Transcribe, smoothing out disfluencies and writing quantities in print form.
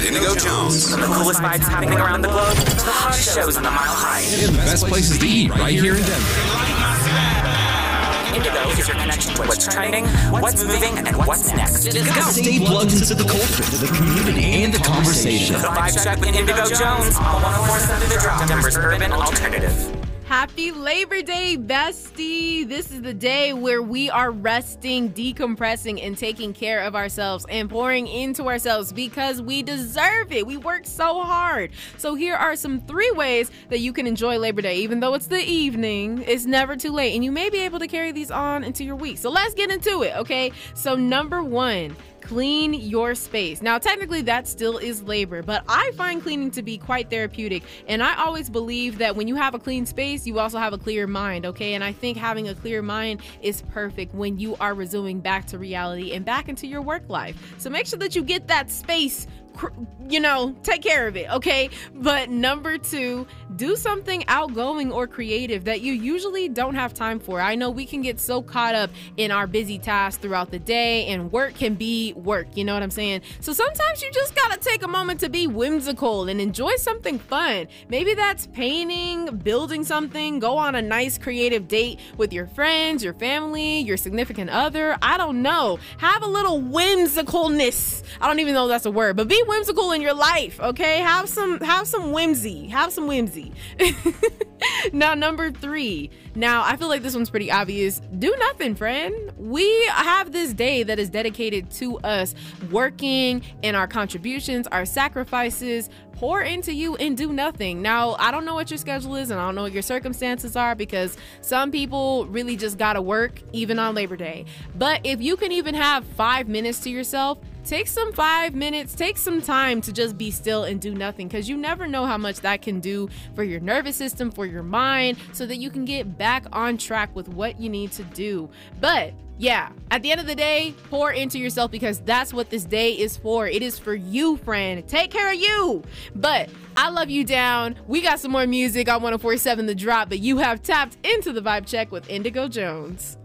Indigo Jones. From the coolest vibes happening around the globe to the hottest shows in the Mile High. And the best places to eat right here in Denver. Indigo is your connection to what's trending, what's moving, and what's next. Stay plugged into the culture, the community, and the conversation. The Vibe Check with Indigo Jones on 104.7 The Drop, Denver's urban alternative. Happy Labor Day, bestie. This is the day where we are resting, decompressing, and taking care of ourselves and pouring into ourselves because we deserve it. We work so hard. So here are some 3 ways that you can enjoy Labor Day. Even though it's the evening, it's never too late, and you may be able to carry these on into your week. So let's get into it, okay? So number 1, clean your space. Now, technically that still is labor, but I find cleaning to be quite therapeutic. And I always believe that when you have a clean space, you also have a clear mind, okay? And I think having a clear mind is perfect when you are resuming back to reality and back into your work life. So make sure that you get that space, take care of it, okay? But number 2, do something outgoing or creative that you usually don't have time for. I know we can get so caught up in our busy tasks throughout the day, and work can be work, you know what I'm saying? So sometimes you just gotta take a moment to be whimsical and enjoy something fun. Maybe that's painting, building something, go on a nice creative date with your friends, your family, your significant other. I don't know. Have a little whimsicalness. I don't even know if that's a word, but be whimsical in your life, okay? Have some whimsy. Now, number 3. Now, I feel like this one's pretty obvious. Do nothing, friend. We have this day that is dedicated to us working, and our contributions, our sacrifices, pour into you and do nothing. Now, I don't know what your schedule is, and I don't know what your circumstances are, because some people really just gotta work even on Labor Day. But if you can even have 5 minutes to yourself, take some 5 minutes, take some time to just be still and do nothing, because you never know how much that can do for your nervous system, for your mind, so that you can get back on track with what you need to do. But yeah, at the end of the day, pour into yourself, because that's what this day is for. It is for you, friend. Take care of you. But I love you down. We got some more music on 104.7 The Drop, but you have tapped into the Vibe Check with Indigo Jones.